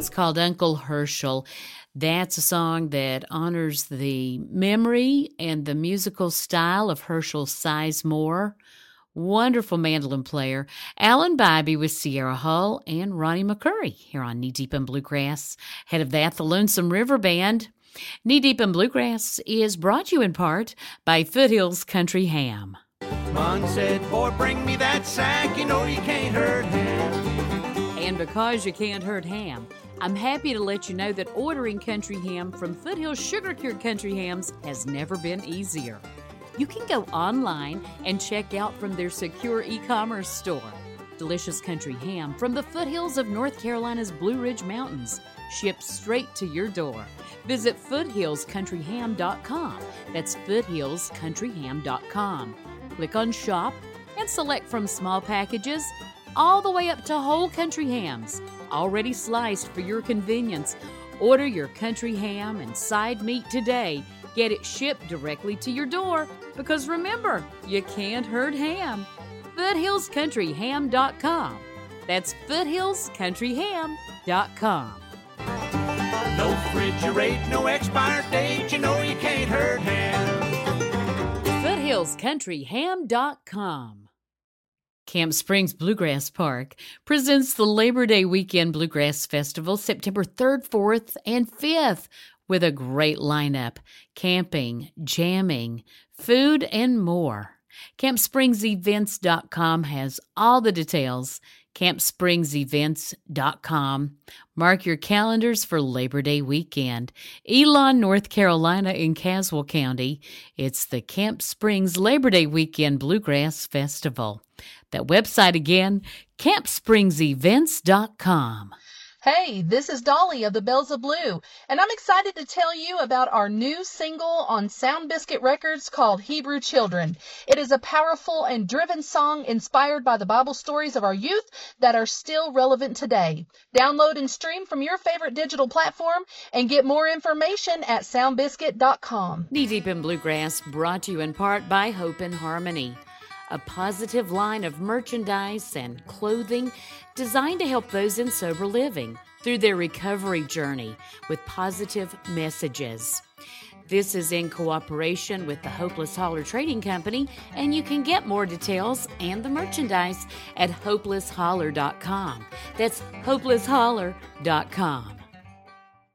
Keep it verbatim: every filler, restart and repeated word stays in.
It's called Uncle Herschel. That's a song that honors the memory and the musical style of Herschel Sizemore. Wonderful mandolin player. Alan Bybee with Sierra Hull and Ronnie McCurry here on Knee Deep in Bluegrass. Head of that, the Lonesome River Band. Knee Deep in Bluegrass is brought to you in part by Foothills Country Ham. Mom said, boy, bring me that sack, you know you can't hurt ham. And because you can't hurt ham, I'm happy to let you know that ordering country ham from Foothills Sugar Cured Country Hams has never been easier. You can go online and check out from their secure e-commerce store. Delicious country ham from the foothills of North Carolina's Blue Ridge Mountains, shipped straight to your door. Visit foothills country ham dot com. That's foothills country ham dot com. Click on Shop and select from small packages all the way up to whole country hams, already sliced for your convenience. Order your country ham and side meat today. Get it shipped directly to your door because remember, you can't hurt ham. foothills country ham dot com. That's foothills country ham dot com. No refrigerate, no expired date, you know you can't hurt ham. foothills country ham dot com. Camp Springs Bluegrass Park presents the Labor Day Weekend Bluegrass Festival September third, fourth, and fifth with a great lineup, camping, jamming, food, and more. camp springs events dot com has all the details. camp springs events dot com. Mark your calendars for Labor Day weekend. Elon, North Carolina in Caswell County. It's the Camp Springs Labor Day Weekend Bluegrass Festival. That website again, camp springs events dot com. Hey, this is Dolly of the Bells of Blue, and I'm excited to tell you about our new single on Sound Biscuit Records called Hebrew Children. It is a powerful and driven song inspired by the Bible stories of our youth that are still relevant today. Download and stream from your favorite digital platform and get more information at sound biscuit dot com. Knee Deep in Bluegrass brought to you in part by Hope and Harmony, a positive line of merchandise and clothing designed to help those in sober living through their recovery journey with positive messages. This is in cooperation with the Hopeless Holler Trading Company, and you can get more details and the merchandise at hopeless holler dot com. That's hopeless holler dot com.